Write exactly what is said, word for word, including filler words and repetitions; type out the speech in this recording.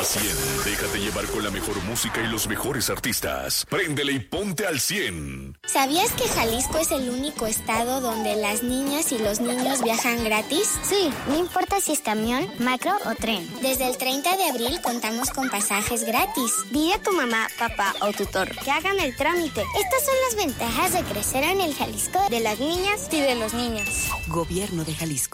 al cien. Déjate llevar con la mejor música y los mejores artistas. Préndele y ponte al cien. ¿Sabías que Jalisco es el único estado donde las niñas y los niños viajan gratis? Sí, no importa si es camión, macro o tren. Desde el treinta de abril contamos con pasajes gratis. Dile a tu mamá, papá o tutor que hagan el trámite. Estas son las ventajas de crecer en el Jalisco De las niñas y de los niños. Gobierno de Jalisco.